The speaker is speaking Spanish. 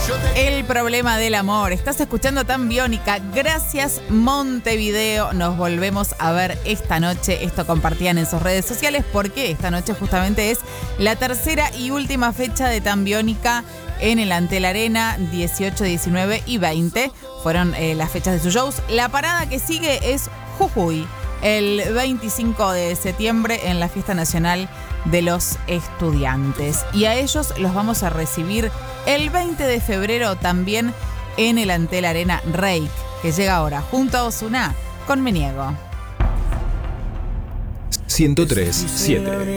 El problema del amor. Estás escuchando Tan Biónica. Gracias, Montevideo. Nos volvemos a ver esta noche. Esto compartían en sus redes sociales porque esta noche justamente es la tercera y última fecha de Tan Biónica en el Antel Arena. 18, 19 y 20 fueron las fechas de sus shows. La parada que sigue es Jujuy, el 25 de septiembre en la Fiesta Nacional de los Estudiantes. Y a ellos los vamos a recibir el 20 de febrero también en el Antel Arena Reik, que llega ahora junto a Ozuna con Me Niego. 103.7